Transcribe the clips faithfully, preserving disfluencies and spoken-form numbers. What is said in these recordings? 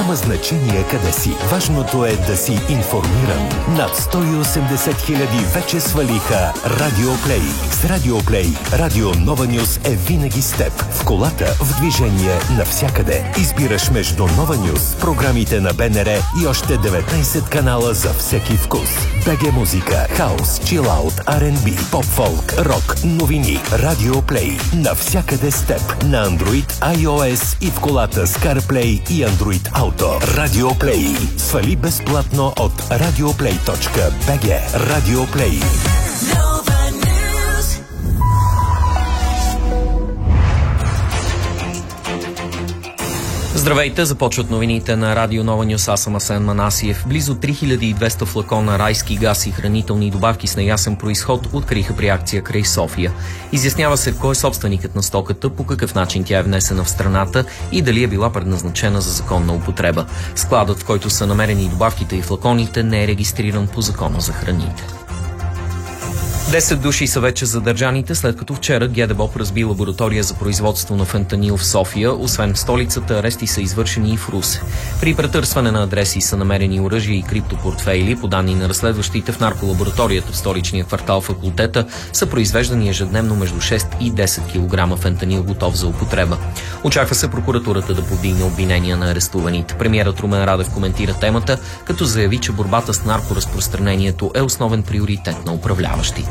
Няма значение къде си. Важното е да си информиран. Над сто и осемдесет хиляди вече свалиха Радиоплей. С Радиоплей Радио Нова Нюс е винаги с теб. В колата, в движение, навсякъде. Избираш между Нова Нюс, програмите на БНР и още деветнайсет канала за всеки вкус. БГ музика, хаус, чилаут, Ар енд Би, поп-фолк, рок, новини. Радиоплей. Навсякъде с теб. На Android, iOS и в колата с CarPlay и Android Auto. Радиоплей. Свали безплатно от радиоплей точка би джи. Радиоплей. Здравейте, започват новините на Радио Нова Нюс. Аз съм Асен Манасиев. Близо три хиляди и двеста флакона райски газ и хранителни добавки с неясен произход откриха при акция край София. Изяснява се кой е собственикът на стоката, по какъв начин тя е внесена в страната и дали е била предназначена за законна употреба. Складът, в който са намерени добавките и флаконите, не е регистриран по Закона за храните. Десет души са вече задържаните, след като вчера ГДБОП разби лаборатория за производство на фентанил в София. Освен в столицата, арести са извършени и в Русе. При претърсване на адреси са намерени оръжия и криптопортфейли. По данни на разследващите, в нарколабораторията в столичния квартал Факултета са произвеждани ежедневно между шест и десет килограма фентанил, готов за употреба. Очаква се прокуратурата да повдигне обвинения на арестуваните. Премиерът Румен Радев коментира темата, като заяви, че борбата с наркоразпространението е основен приоритет на управляващите.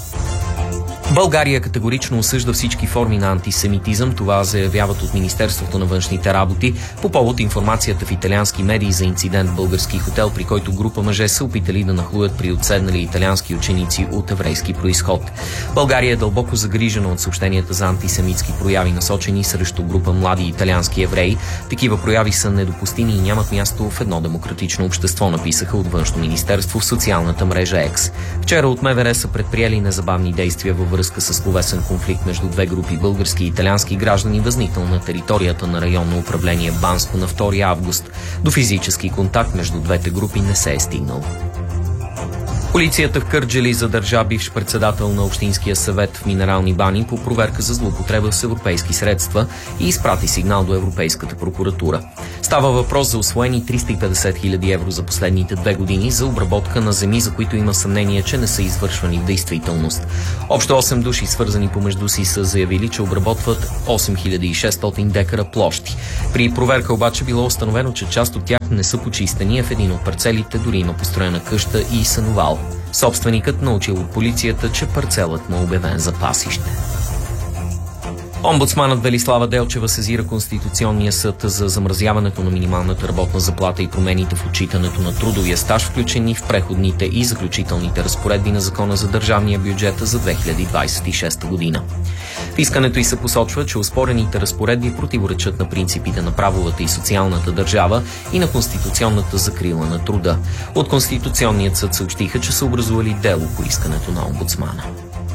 България категорично осъжда всички форми на антисемитизъм. Това заявяват от Министерството на външните работи по повод информацията в италиански медии за инцидент в български хотел, при който група мъже са опитали да нахлуят при отседнали италиански ученици от еврейски произход. България е дълбоко загрижена от съобщенията за антисемитски прояви, насочени срещу група млади италиански евреи. Такива прояви са недопустими и нямат място в едно демократично общество, написаха от Външно министерство в социалната мрежа Екс. Вчера от МВР са предприели незабавни действия във връзка с словесен конфликт между две групи български и италиански граждани, възникнал на територията на районно управление Банско на втори август. До физически контакт между двете групи не се е стигнал. Полицията в Кърджали задържа бивш председател на Общинския съвет в Минерални бани по проверка за злоупотреба с европейски средства и изпрати сигнал до Европейската прокуратура. Става въпрос за усвоени триста и петдесет хиляди евро за последните две години за обработка на земи, за които има съмнение, че не са извършвани в действителност. Общо осем души, свързани помежду си, са заявили, че обработват осем хиляди и шестстотин декара площи. При проверка обаче било установено, че част от тях не са почистени, а в един от парцелите дори има построена къща и съновал. Собственикът научил от полицията, че парцелът му е обявен за пасище. Омбудсманът Велислава Делчева сезира Конституционния съд за замразяването на минималната работна заплата и промените в отчитането на трудовия стаж, включени в преходните и заключителните разпоредби на Закона за държавния бюджет за две хиляди двадесет и шеста година. В искането й се посочва, че оспорените разпоредби противоречат на принципите на правовата и социалната държава и на конституционната закрила на труда. От Конституционният съд съобщиха, че са образували дело по искането на омбудсмана.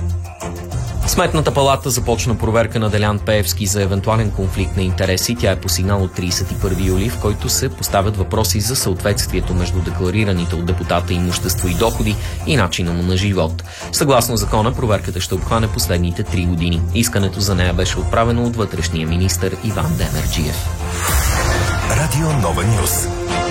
Сметната палата започна проверка на Делян Пеевски за евентуален конфликт на интереси. Тя е по сигнал от тридесет и първи юли, в който се поставят въпроси за съответствието между декларираните от депутата имущество и доходи и начина му на живот. Съгласно закона, проверката ще обхване последните три години. Искането за нея беше отправено от вътрешния министър Иван Демерджиев. Радио Нова Нюс.